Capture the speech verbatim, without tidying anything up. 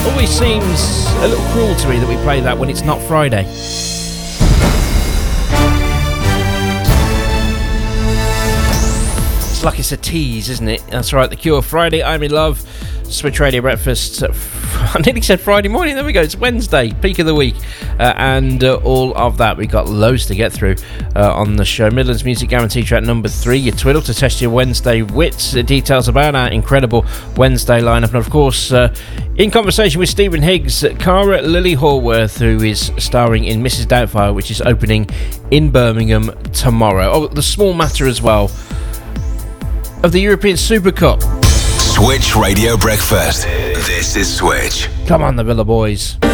Always seems a little cruel to me that we play that when it's not Friday. It's like it's a tease, isn't it? That's right, The Cure, Friday, I'm in Love, Switch Radio Breakfast. I nearly said Friday morning, there we go, it's Wednesday, peak of the week, uh, and uh, all of that. We've got loads to get through uh, on the show. Midlands Music Guarantee track number three, your twiddle to test your Wednesday wits, uh, details about our incredible Wednesday lineup, and of course, uh, in conversation with Stephen Higgs, Cara Lily Hallworth, who is starring in Missus Doubtfire, which is opening in Birmingham tomorrow. Oh, the small matter as well of the European Super Cup. Switch Radio Breakfast. This is Switch. Come on, the Villa Boys.